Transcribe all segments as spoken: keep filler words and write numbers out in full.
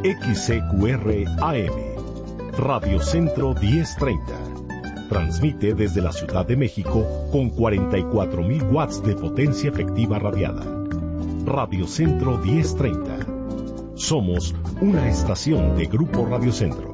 X C Q R A M, Radio Centro diez treinta. Transmite desde la Ciudad de México con cuarenta y cuatro mil watts de potencia efectiva radiada. Radio Centro diez treinta. Somos una estación de Grupo Radio Centro.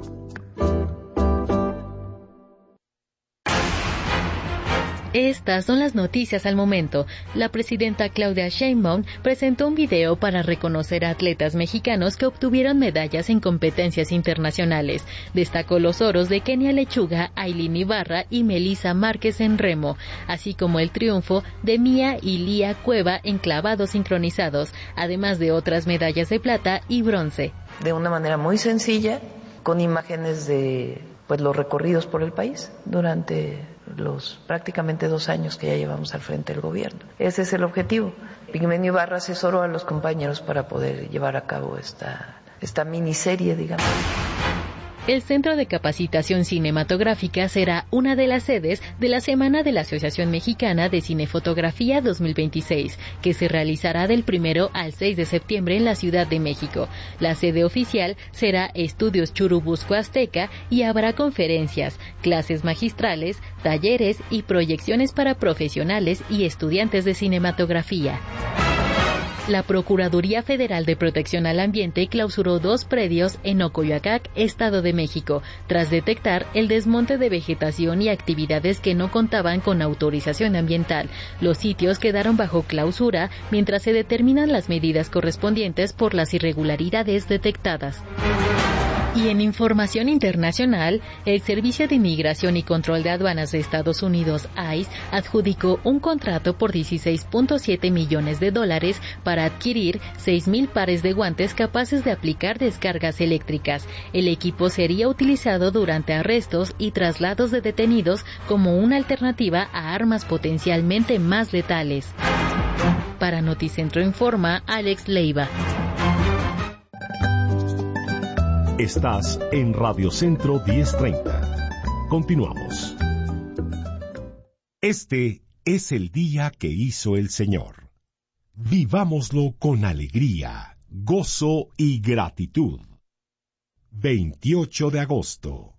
Estas son las noticias al momento. La presidenta Claudia Sheinbaum presentó un video para reconocer a atletas mexicanos que obtuvieron medallas en competencias internacionales. Destacó los oros de Kenia Lechuga, Ailín Ibarra y Melissa Márquez en remo, así como el triunfo de Mía y Lía Cueva en clavados sincronizados, además de otras medallas de plata y bronce. De una manera muy sencilla, con imágenes de pues los recorridos por el país durante los prácticamente dos años que ya llevamos al frente del gobierno. Ese es el objetivo. Pigmenio Ibarra asesoró a los compañeros para poder llevar a cabo esta, esta miniserie, digamos. El Centro de Capacitación Cinematográfica será una de las sedes de la Semana de la Asociación Mexicana de Cinefotografía dos mil veintiséis, que se realizará del primero al seis de septiembre en la Ciudad de México. La sede oficial será Estudios Churubusco Azteca y habrá conferencias, clases magistrales, talleres y proyecciones para profesionales y estudiantes de cinematografía. La Procuraduría Federal de Protección al Ambiente clausuró dos predios en Ocoyoacac, Estado de México, tras detectar el desmonte de vegetación y actividades que no contaban con autorización ambiental. Los sitios quedaron bajo clausura mientras se determinan las medidas correspondientes por las irregularidades detectadas. Y en información internacional, el Servicio de Inmigración y Control de Aduanas de Estados Unidos, I C E, adjudicó un contrato por dieciséis punto siete millones de dólares para adquirir seis mil pares de guantes capaces de aplicar descargas eléctricas. El equipo sería utilizado durante arrestos y traslados de detenidos como una alternativa a armas potencialmente más letales. Para Noticentro Informa, Alex Leiva. Estás en Radio Centro diez treinta. Continuamos. Este es el día que hizo el Señor. Vivámoslo con alegría, gozo y gratitud. veintiocho de agosto.